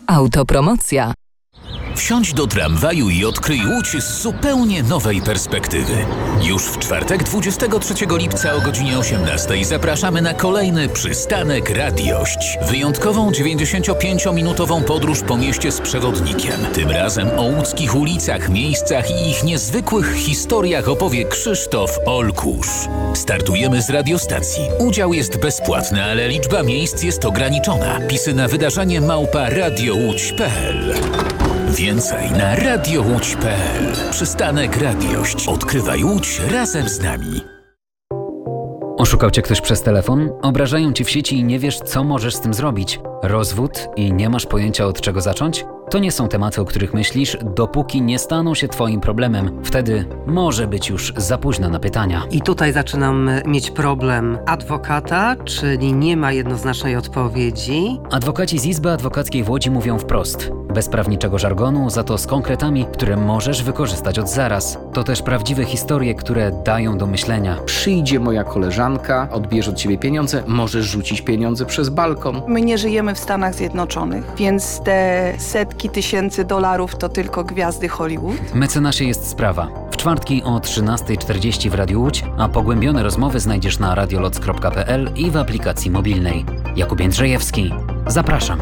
Autopromocja. Wsiądź do tramwaju i odkryj Łódź z zupełnie nowej perspektywy. Już w czwartek 23 lipca o godzinie 18 zapraszamy na kolejny przystanek Radiość. Wyjątkową 95-minutową podróż po mieście z przewodnikiem. Tym razem o łódzkich ulicach, miejscach i ich niezwykłych historiach opowie Krzysztof Olkusz. Startujemy z radiostacji. Udział jest bezpłatny, ale liczba miejsc jest ograniczona. Pisy na wydarzenie @radiołódź.pl. Więcej na radiołódź.pl. Przystanek Radiość. Odkrywaj Łódź razem z nami. Oszukał cię ktoś przez telefon? Obrażają cię w sieci i nie wiesz, co możesz z tym zrobić? Rozwód i nie masz pojęcia, od czego zacząć? To nie są tematy, o których myślisz, dopóki nie staną się twoim problemem. Wtedy może być już za późno na pytania. I tutaj zaczynam mieć problem adwokata, czyli nie ma jednoznacznej odpowiedzi. Adwokaci z Izby Adwokackiej w Łodzi mówią wprost. Bez prawniczego żargonu, za to z konkretami, które możesz wykorzystać od zaraz. To też prawdziwe historie, które dają do myślenia. Przyjdzie moja koleżanka, odbierze od ciebie pieniądze, możesz rzucić pieniądze przez balkon. My nie żyjemy w Stanach Zjednoczonych, więc te setki tysięcy dolarów to tylko gwiazdy Hollywood. Mecenasie jest sprawa. W czwartki o 13:40 w Radiu Łódź, a pogłębione rozmowy znajdziesz na radioloc.pl i w aplikacji mobilnej. Jakub Jędrzejewski. Zapraszam.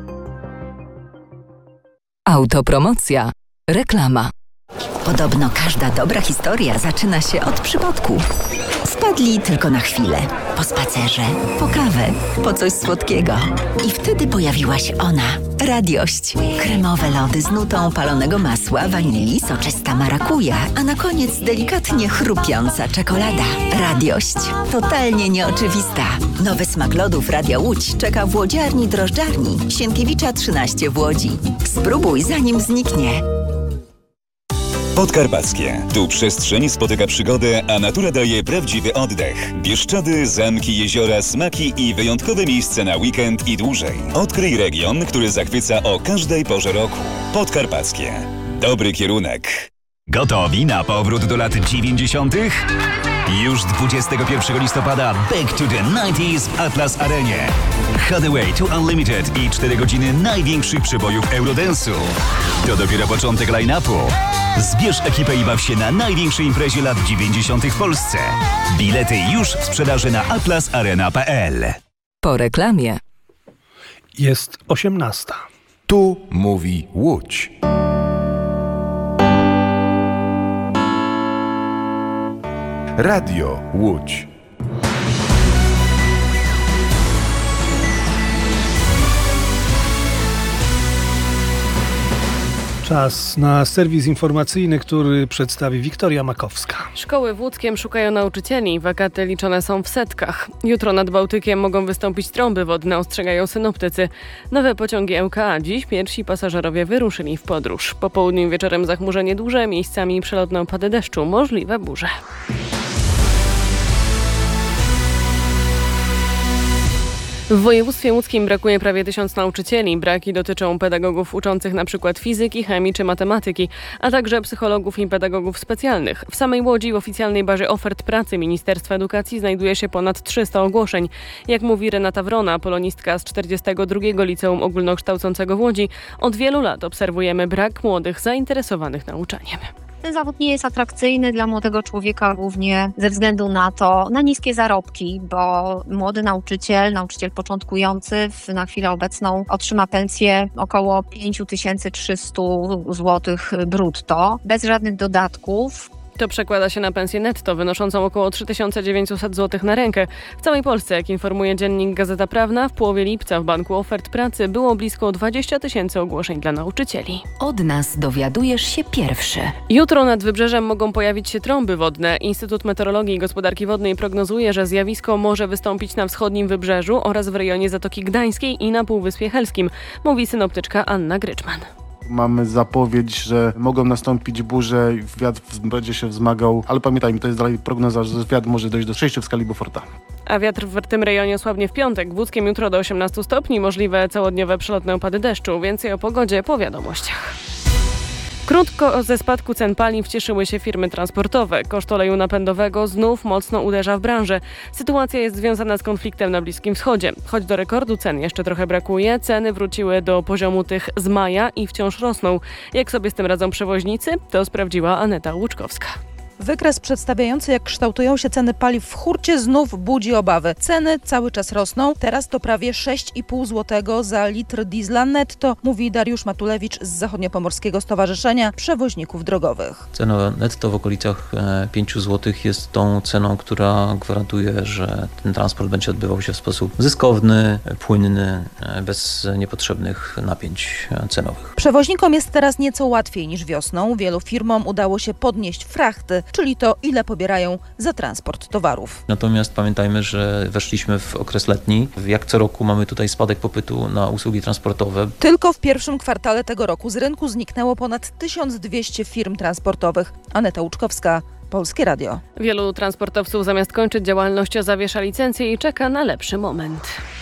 Autopromocja. Reklama. Podobno każda dobra historia zaczyna się od przypadku. Wpadli tylko na chwilę. Po spacerze, po kawę, po coś słodkiego. I wtedy pojawiła się ona. Radiość. Kremowe lody z nutą palonego masła, wanilii, soczysta marakuja, a na koniec delikatnie chrupiąca czekolada. Radiość. Totalnie nieoczywista. Nowy smak lodów Radia Łódź czeka w łodziarni drożdżarni Sienkiewicza 13 w Łodzi. Spróbuj, zanim zniknie. Podkarpackie. Tu przestrzeń spotyka przygodę, a natura daje prawdziwy oddech. Bieszczady, zamki, jeziora, smaki i wyjątkowe miejsca na weekend i dłużej. Odkryj region, który zachwyca o każdej porze roku. Podkarpackie. Dobry kierunek. Gotowi na powrót do lat 90? Już 21 listopada Back to the 90s w Atlas Arenie. Hathaway to Unlimited i 4 godziny największych przebojów Eurodance'u. To dopiero początek line-upu. Zbierz ekipę i baw się na największej imprezie lat 90 w Polsce. Bilety już w sprzedaży na atlasarena.pl. Po reklamie. Jest 18. Tu mówi Łódź. Radio Łódź. Czas na serwis informacyjny, który przedstawi Wiktoria Makowska. Szkoły w Łódzkiem szukają nauczycieli. Wakaty liczone są w setkach. Jutro nad Bałtykiem mogą wystąpić trąby wodne, ostrzegają synoptycy. Nowe pociągi ŁKA. Dziś pierwsi pasażerowie wyruszyli w podróż. Po południu i wieczorem zachmurzenie duże, miejscami przelotne opady deszczu, możliwe burze. W województwie łódzkim brakuje prawie 1000 nauczycieli. Braki dotyczą pedagogów uczących np. fizyki, chemii czy matematyki, a także psychologów i pedagogów specjalnych. W samej Łodzi w oficjalnej bazie ofert pracy Ministerstwa Edukacji znajduje się ponad 300 ogłoszeń. Jak mówi Renata Wrona, polonistka z 42. Liceum Ogólnokształcącego w Łodzi, od wielu lat obserwujemy brak młodych zainteresowanych nauczaniem. Ten zawód nie jest atrakcyjny dla młodego człowieka głównie ze względu na niskie zarobki, bo młody nauczyciel początkujący na chwilę obecną otrzyma pensję około 5300 zł brutto, bez żadnych dodatków. To przekłada się na pensję netto wynoszącą około 3900 zł na rękę. W całej Polsce, jak informuje dziennik Gazeta Prawna, w połowie lipca w Banku Ofert Pracy było blisko 20 000 ogłoszeń dla nauczycieli. Od nas dowiadujesz się pierwszy. Jutro nad wybrzeżem mogą pojawić się trąby wodne. Instytut Meteorologii i Gospodarki Wodnej prognozuje, że zjawisko może wystąpić na wschodnim wybrzeżu oraz w rejonie Zatoki Gdańskiej i na Półwyspie Helskim, mówi synoptyczka Anna Gryczman. Mamy zapowiedź, że mogą nastąpić burze i wiatr będzie się wzmagał, ale pamiętajmy, to jest dalej prognoza, że wiatr może dojść do 6 w skali Beauforta. A wiatr w tym rejonie osłabnie w piątek. W Łódzkiem jutro do 18 stopni, możliwe całodniowe przelotne opady deszczu. Więcej o pogodzie po wiadomościach. Krótko ze spadku cen paliw cieszyły się firmy transportowe. Koszt oleju napędowego znów mocno uderza w branżę. Sytuacja jest związana z konfliktem na Bliskim Wschodzie. Choć do rekordu cen jeszcze trochę brakuje, ceny wróciły do poziomu tych z maja i wciąż rosną. Jak sobie z tym radzą przewoźnicy? To sprawdziła Aneta Łuczkowska. Wykres przedstawiający, jak kształtują się ceny paliw w hurcie, znów budzi obawy. Ceny cały czas rosną. Teraz to prawie 6,5 zł za litr diesla netto, mówi Dariusz Matulewicz z Zachodniopomorskiego Stowarzyszenia Przewoźników Drogowych. Cena netto w okolicach 5 zł jest tą ceną, która gwarantuje, że ten transport będzie odbywał się w sposób zyskowny, płynny, bez niepotrzebnych napięć cenowych. Przewoźnikom jest teraz nieco łatwiej niż wiosną. Wielu firmom udało się podnieść frachty, czyli to, ile pobierają za transport towarów. Natomiast pamiętajmy, że weszliśmy w okres letni. Jak co roku mamy tutaj spadek popytu na usługi transportowe. Tylko w pierwszym kwartale tego roku z rynku zniknęło ponad 1200 firm transportowych. Aneta Łuczkowska, Polskie Radio. Wielu transportowców zamiast kończyć działalność zawiesza licencję i czeka na lepszy moment.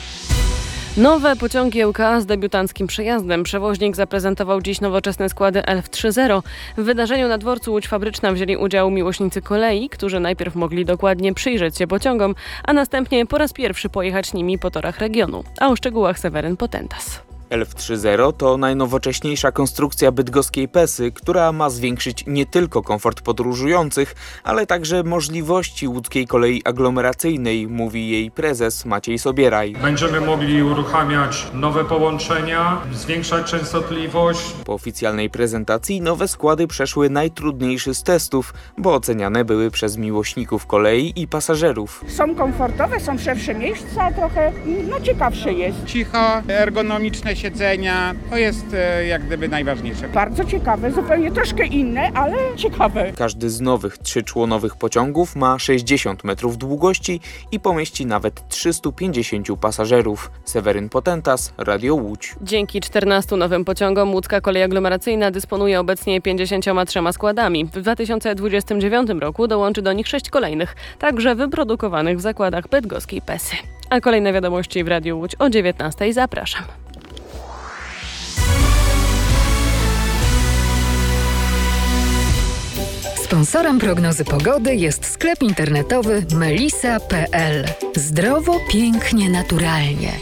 Nowe pociągi ŁKA z debiutanckim przejazdem. Przewoźnik zaprezentował dziś nowoczesne składy Elf 3.0. W wydarzeniu na dworcu Łódź Fabryczna wzięli udział miłośnicy kolei, którzy najpierw mogli dokładnie przyjrzeć się pociągom, a następnie po raz pierwszy pojechać nimi po torach regionu. A o szczegółach Seweryn Potentas. Elf 3.0 to najnowocześniejsza konstrukcja bydgoskiej Pesy, która ma zwiększyć nie tylko komfort podróżujących, ale także możliwości łódzkiej kolei aglomeracyjnej, mówi jej prezes Maciej Sobieraj. Będziemy mogli uruchamiać nowe połączenia, zwiększać częstotliwość. Po oficjalnej prezentacji nowe składy przeszły najtrudniejszy z testów, bo oceniane były przez miłośników kolei i pasażerów. Są komfortowe, są szersze miejsca, a trochę ciekawsze jest. Cicho, ergonomiczne siedzenia, to jest jak gdyby najważniejsze. Bardzo ciekawe, zupełnie troszkę inne, ale ciekawe. Każdy z nowych 3-członowych pociągów ma 60 metrów długości i pomieści nawet 350 pasażerów. Seweryn Potentas, Radio Łódź. Dzięki 14 nowym pociągom łódzka kolej aglomeracyjna dysponuje obecnie 53 składami. W 2029 roku dołączy do nich 6 kolejnych, także wyprodukowanych w zakładach bydgoskiej Pesy. A kolejne wiadomości w Radiu Łódź o 19:00. Zapraszam. Sponsorem prognozy pogody jest sklep internetowy melisa.pl. Zdrowo, pięknie, naturalnie.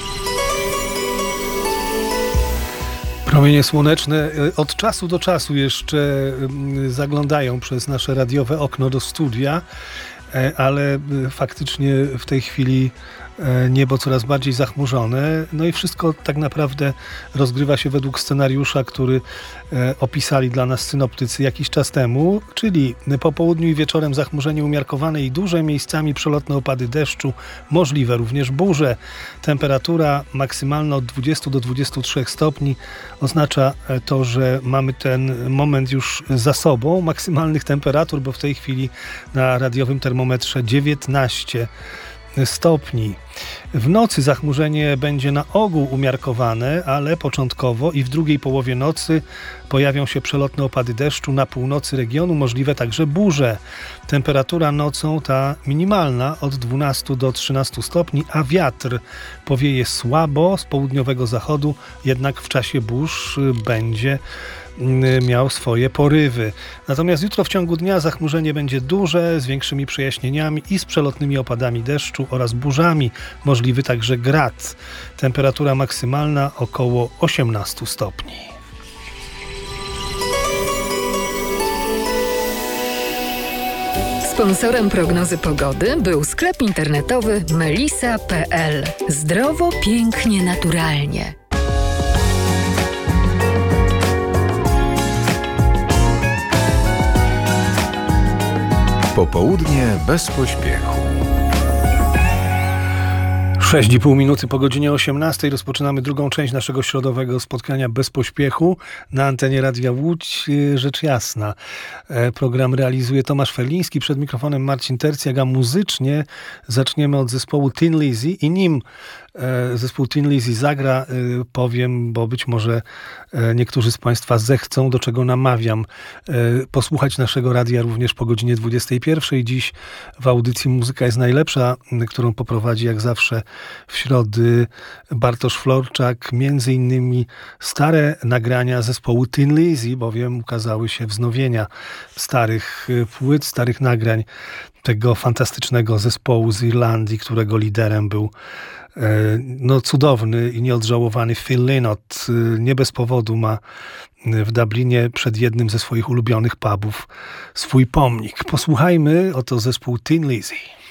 Promienie słoneczne od czasu do czasu jeszcze zaglądają przez nasze radiowe okno do studia, ale faktycznie w tej chwili niebo coraz bardziej zachmurzone. No i wszystko tak naprawdę rozgrywa się według scenariusza, który opisali dla nas synoptycy jakiś czas temu, czyli po południu i wieczorem zachmurzenie umiarkowane i duże, miejscami przelotne opady deszczu, możliwe również burze. Temperatura maksymalna od 20 do 23 stopni oznacza to, że mamy ten moment już za sobą maksymalnych temperatur, bo w tej chwili na radiowym termometrze 19 stopni. W nocy zachmurzenie będzie na ogół umiarkowane, ale początkowo i w drugiej połowie nocy pojawią się przelotne opady deszczu na północy regionu, możliwe także burze. Temperatura nocą ta minimalna od 12 do 13 stopni, a wiatr powieje słabo z południowego zachodu, jednak w czasie burz będzie miał swoje porywy. Natomiast jutro w ciągu dnia zachmurzenie będzie duże, z większymi przejaśnieniami i z przelotnymi opadami deszczu oraz burzami. Możliwy także grad. Temperatura maksymalna około 18 stopni. Sponsorem prognozy pogody był sklep internetowy melisa.pl. Zdrowo, pięknie, naturalnie. Popołudnie bez pośpiechu. 6,5 minuty po godzinie 18:00 rozpoczynamy drugą część naszego środowego spotkania bez pośpiechu na antenie Radia Łódź. Rzecz jasna. Program realizuje Tomasz Ferliński, przed mikrofonem Marcin Tercjak, a muzycznie zaczniemy od zespołu Thin Lizzy i nim zespół Thin Lizzy zagra, powiem, bo być może niektórzy z Państwa zechcą, do czego namawiam, posłuchać naszego radia również po godzinie 21. Dziś w audycji Muzyka jest najlepsza, którą poprowadzi jak zawsze w środy Bartosz Florczak. Między innymi stare nagrania zespołu Thin Lizzy, bowiem ukazały się wznowienia starych płyt, starych nagrań tego fantastycznego zespołu z Irlandii, którego liderem był cudowny i nieodżałowany Phil Lynott. Nie bez powodu ma w Dublinie przed jednym ze swoich ulubionych pubów swój pomnik. Posłuchajmy, oto zespół Thin Lizzy.